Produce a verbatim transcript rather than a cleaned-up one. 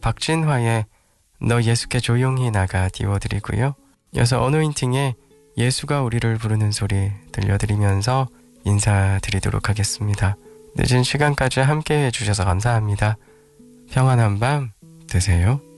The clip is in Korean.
박진화의 너 예수께 조용히 나가 띄워드리고요. 이어서 어노인팅의 예수가 우리를 부르는 소리 들려드리면서 인사드리도록 하겠습니다. 늦은 시간까지 함께 해주셔서 감사합니다. 평안한 밤 되세요.